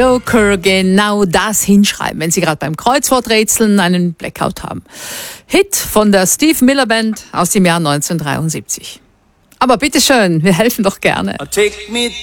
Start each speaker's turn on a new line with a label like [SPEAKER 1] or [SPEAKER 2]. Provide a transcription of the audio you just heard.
[SPEAKER 1] Joker genau das hinschreiben, wenn Sie gerade beim Kreuzworträtseln einen Blackout haben. Hit von der Steve Miller Band aus dem Jahr 1973. Aber bitteschön, wir helfen doch gerne.